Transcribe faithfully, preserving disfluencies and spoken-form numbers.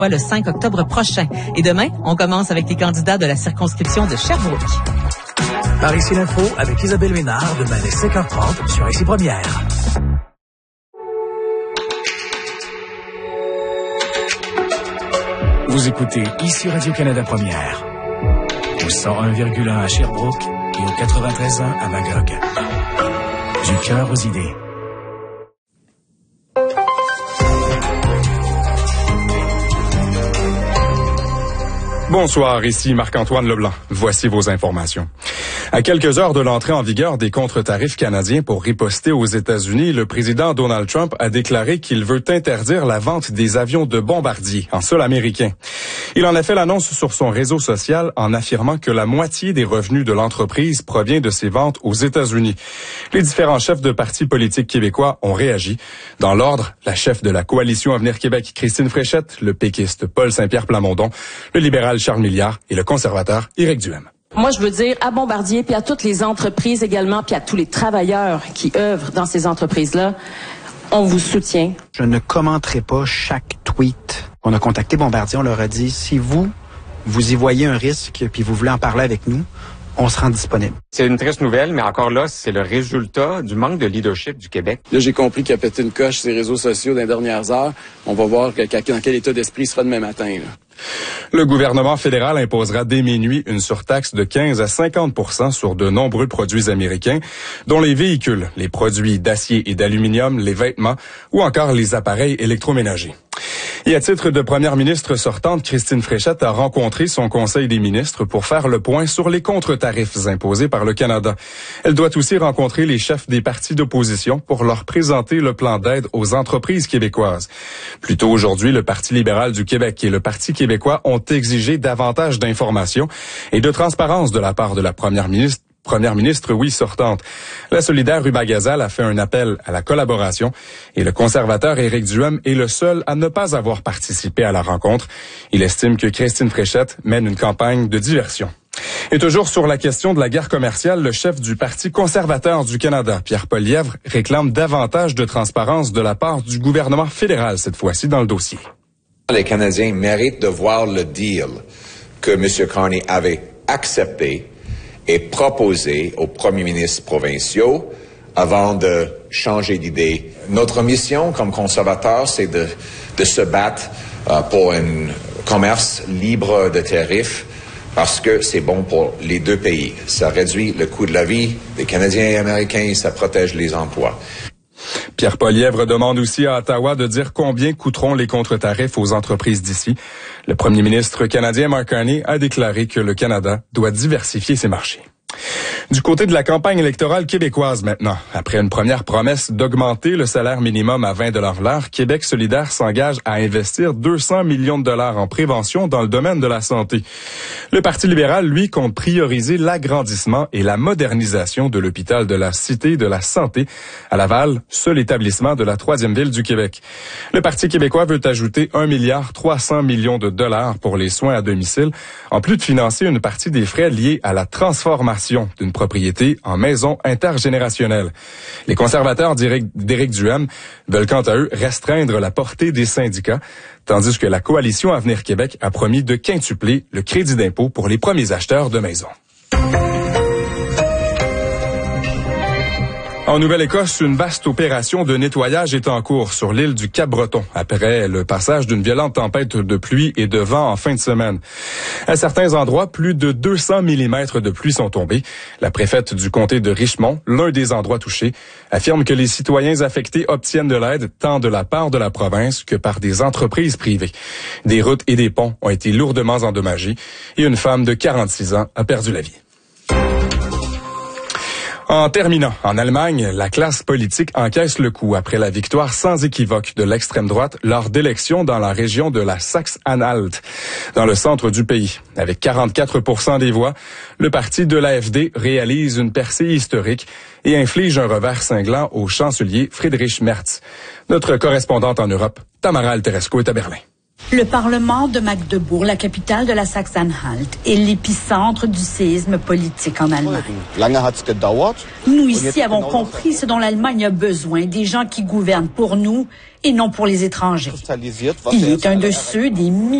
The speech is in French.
le cinq octobre prochain. Et demain, on commence avec les candidats de la circonscription de Sherbrooke. Par ici l'info avec Isabelle Ménard, demain dès cinq heures trente sur Ici Première. Vous écoutez Ici Radio-Canada Première. Au cent un virgule un à Sherbrooke et au quatre-vingt-treize virgule un à Magog. Du cœur aux idées. Bonsoir, ici Marc-Antoine Leblanc. Voici vos informations. À quelques heures de l'entrée en vigueur des contre-tarifs canadiens pour riposter aux États-Unis, le président Donald Trump a déclaré qu'il veut interdire la vente des avions de bombardiers en sol américain. Il en a fait l'annonce sur son réseau social en affirmant que la moitié des revenus de l'entreprise provient de ses ventes aux États-Unis. Les différents chefs de partis politiques québécois ont réagi. Dans l'ordre, la chef de la coalition Avenir Québec, Christine Fréchette, le péquiste Paul Saint-Pierre Plamondon, le libéral Charles Milliard et le conservateur Éric Duhem. Moi, je veux dire à Bombardier, puis à toutes les entreprises également, puis à tous les travailleurs qui œuvrent dans ces entreprises-là, on vous soutient. Je ne commenterai pas chaque tweet. On a contacté Bombardier, on leur a dit, si vous, vous y voyez un risque, puis vous voulez en parler avec nous, on se rend disponible. C'est une triste nouvelle, mais encore là, c'est le résultat du manque de leadership du Québec. Là, j'ai compris qu'il a pété une coche sur les réseaux sociaux dans les dernières heures. On va voir que, dans quel état d'esprit il sera demain matin, là. Le gouvernement fédéral imposera dès minuit une surtaxe de quinze à cinquante pour cent sur de nombreux produits américains, dont les véhicules, les produits d'acier et d'aluminium, les vêtements ou encore les appareils électroménagers. Et à titre de première ministre sortante, Christine Fréchette a rencontré son conseil des ministres pour faire le point sur les contre-tarifs imposés par le Canada. Elle doit aussi rencontrer les chefs des partis d'opposition pour leur présenter le plan d'aide aux entreprises québécoises. Plus tôt aujourd'hui, le Parti libéral du Québec et le Parti québécois ont exigé davantage d'informations et de transparence de la part de la première ministre. Première ministre, oui, sortante. La solidaire Ruba Gazal a fait un appel à la collaboration et le conservateur Éric Duhem est le seul à ne pas avoir participé à la rencontre. Il estime que Christine Fréchette mène une campagne de diversion. Et toujours sur la question de la guerre commerciale, le chef du Parti conservateur du Canada, Pierre Poilievre, réclame davantage de transparence de la part du gouvernement fédéral cette fois-ci dans le dossier. Les Canadiens méritent de voir le deal que M. Carney avait accepté et proposé aux premiers ministres provinciaux avant de changer d'idée. Notre mission comme conservateurs, c'est de, de se battre euh, pour un commerce libre de tarifs parce que c'est bon pour les deux pays. Ça réduit le coût de la vie des Canadiens et Américains et ça protège les emplois. Pierre Poilievre demande aussi à Ottawa de dire combien coûteront les contre-tarifs aux entreprises d'ici. Le premier ministre canadien Mark Carney a déclaré que le Canada doit diversifier ses marchés. Du côté de la campagne électorale québécoise maintenant, après une première promesse d'augmenter le salaire minimum à vingt dollars l'heure, Québec solidaire s'engage à investir deux cents millions de dollars en prévention dans le domaine de la santé. Le Parti libéral, lui, compte prioriser l'agrandissement et la modernisation de l'hôpital de la Cité de la Santé à Laval, seul établissement de la troisième ville du Québec. Le Parti québécois veut ajouter un milliard trois cents millions de dollars pour les soins à domicile, en plus de financer une partie des frais liés à la transformation d'une propriété en maison intergénérationnelle. Les conservateurs d'Éric Duhem veulent quant à eux restreindre la portée des syndicats, tandis que la coalition Avenir Québec a promis de quintupler le crédit d'impôt pour les premiers acheteurs de maisons. En Nouvelle-Écosse, une vaste opération de nettoyage est en cours sur l'île du Cap-Breton après le passage d'une violente tempête de pluie et de vent en fin de semaine. À certains endroits, plus de deux cents millimètres de pluie sont tombés. La préfète du comté de Richmond, l'un des endroits touchés, affirme que les citoyens affectés obtiennent de l'aide tant de la part de la province que par des entreprises privées. Des routes et des ponts ont été lourdement endommagés et une femme de quarante-six ans a perdu la vie. En terminant, en Allemagne, la classe politique encaisse le coup après la victoire sans équivoque de l'extrême droite lors d'élections dans la région de la Saxe-Anhalt, dans le centre du pays. Avec quarante-quatre pour cent des voix, le parti de l'A F D réalise une percée historique et inflige un revers cinglant au chancelier Friedrich Merz. Notre correspondante en Europe, Tamara Alteresco, est à Berlin. Le Parlement de Magdebourg, la capitale de la Saxe-Anhalt, est l'épicentre du séisme politique en Allemagne. Nous ici avons compris ce dont l'Allemagne a besoin, des gens qui gouvernent pour nous et non pour les étrangers. Il est un de ceux des milliers